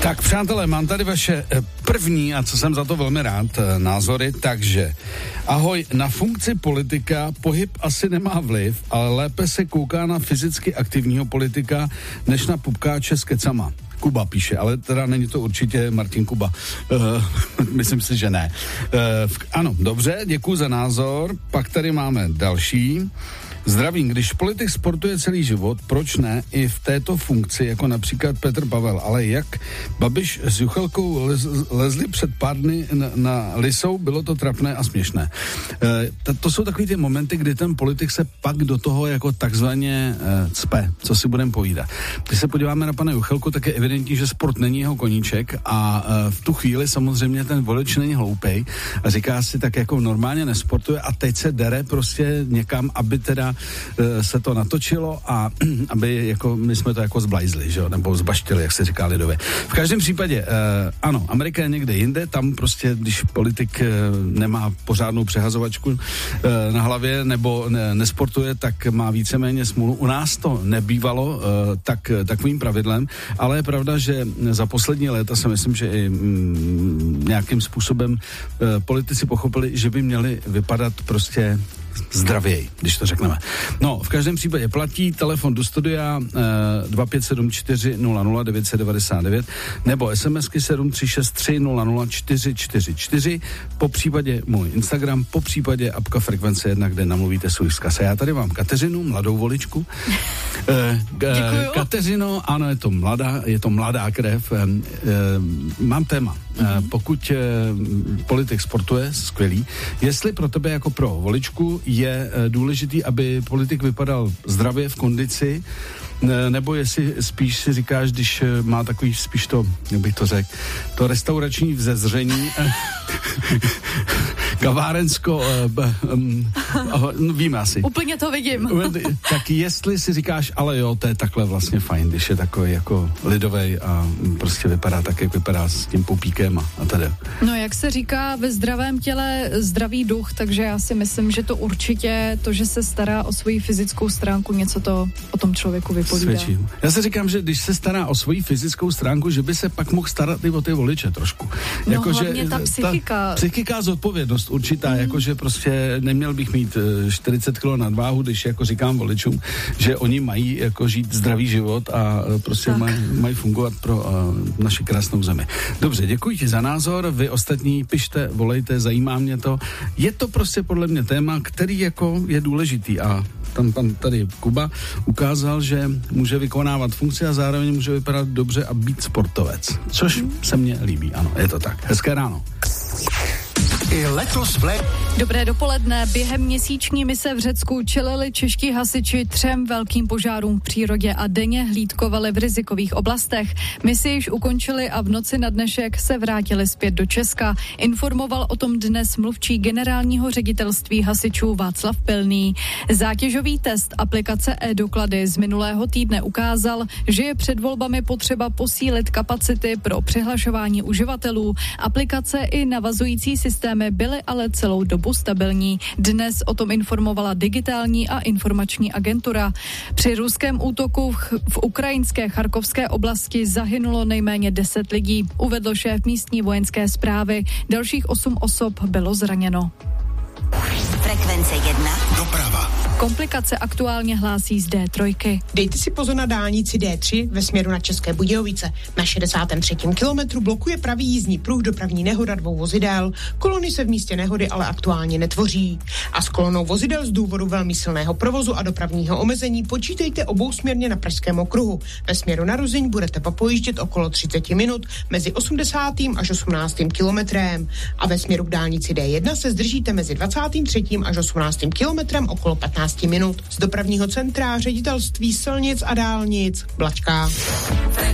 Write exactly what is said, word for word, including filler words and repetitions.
Tak přátelé, mám tady vaše první, a co jsem za to velmi rád, názory, takže ahoj, na funkci politika pohyb asi nemá vliv, ale lépe se kouká na fyzicky aktivního politika, než na pupkáče s kecama. Kuba píše, ale teda není to určitě Martin Kuba. Uh, myslím si, že ne. Uh, ano, dobře, děkuji za názor. Pak tady máme další. Zdravím, když politik sportuje celý život, proč ne i v této funkci, jako například Petr Pavel, ale jak Babiš s Juchelkou lez, lezli před pár dny na, na Lisou, bylo to trapné a směšné. E, to, to jsou takový ty momenty, kdy ten politik se pak do toho jako takzvaně e, cpe, co si budeme povídat. Když se podíváme na pana Juchelku, tak je evidentní, že sport není jeho koníček a e, v tu chvíli samozřejmě ten volič není hloupej a říká si tak jako normálně nesportuje a teď se dere prostě někam, aby teda se to natočilo a aby jako my jsme to jako zblajzli, že jo, nebo zbaštili, jak se říká lidově. V každém případě, eh, ano, Amerika je někde jinde, tam prostě, když politik eh, nemá pořádnou přehazovačku eh, na hlavě nebo ne, nesportuje, tak má víceméně smůlu. U nás to nebývalo eh, tak, takovým pravidlem, ale je pravda, že za poslední léta si myslím, že i mm, nějakým způsobem eh, politici pochopili, že by měli vypadat prostě zdravěji, když to řekneme. No, v každém případě platí telefon do studia eh, dva pět sedm čtyři nula nula devět set devadesát devět nebo SMSky sedm tři šest tři nula nula čtyři čtyři čtyři, po případě můj Instagram, po případě apka Frekvence jedna, kde namluvíte svůj vzkaz. A já tady mám Kateřinu, mladou voličku. Eh, eh, Kateřino, ano, je to mladá, je to mladá krev. Eh, eh, mám téma. Mm-hmm. Eh, pokud eh, politik sportuje, skvělý, jestli pro tebe jako pro voličku je důležitý, aby politik vypadal zdravě v kondici, nebo jestli spíš si říkáš, když má takový spíš to, jak bych to řekl, to restaurační vzezření, kavárensko, no, víme asi. Úplně to vidím. Tak jestli si říkáš, ale jo, to je takhle vlastně fajn, když je takový jako lidovej a prostě vypadá tak, jak vypadá s tím pupíkem a, a tady. No, jak se říká, ve zdravém těle zdravý duch, takže já si myslím, že to určitě, to, že se stará o svoji fyzickou stránku, něco to o tom člověku vypovídá. Svědčí. Já si říkám, že když se stará o svoji fyzickou stránku, že by se pak mohl starat i o ty voliče trošku. No jako, hlavně že, ta psychika. Ta psychika zodpovědnost určitá, mm. jakože prostě neměl bych mít čtyřicet kilo nadváhu, když jako říkám voličům, že oni mají jako žít zdravý život a prostě mají, mají fungovat pro uh, naši krásnou zemi. Dobře, děkuji ti za názor, vy ostatní pište, volejte, zajímá mě to. Je to prostě podle mě téma, který jako je důležitý a tam pan tady Kuba ukázal, že může vykonávat funkci a zároveň může vypadat dobře a být sportovec. Což se mně líbí, ano, je to tak. Hezké ráno. I letos v let... Dobré dopoledne. Během měsíční mise v Řecku čelili čeští hasiči třem velkým požárům v přírodě a denně hlídkovali v rizikových oblastech. Misi již ukončili a v noci na dnešek se vrátili zpět do Česka. Informoval o tom dnes mluvčí generálního ředitelství hasičů Václav Pilný. Zátěžový test aplikace e-doklady z minulého týdne ukázal, že je před volbami potřeba posílit kapacity pro přihlašování uživatelů. Aplikace i navazující systémy byly ale celou dobu stabilní. Dnes o tom informovala digitální a informační agentura. Při ruském útoku v, v ukrajinské Charkovské oblasti zahynulo nejméně deset lidí, uvedl šéf místní vojenské správy. Dalších osm osob bylo zraněno. Frekvence jedna. Doprava. Komplikace aktuálně hlásí z dé tři. Dejte si pozor na dálnici dé tři ve směru na České Budějovice. Na šedesátém třetím kilometru blokuje pravý jízdní pruh dopravní nehoda dvou vozidel. Kolony se v místě nehody ale aktuálně netvoří. A s kolonou vozidel z důvodu velmi silného provozu a dopravního omezení počítejte obousměrně na Pražském okruhu. Ve směru na Ruzyň budete popojíždět okolo třicet minut mezi osmdesátým až osmnáctým kilometrem. A ve směru k dálnici dé jedna se zdržíte mezi dvacátým třetím až osmnáctým kilometrem okolo patnáct minut. Z dopravního centra Ředitelství silnic a dálnic Blačka.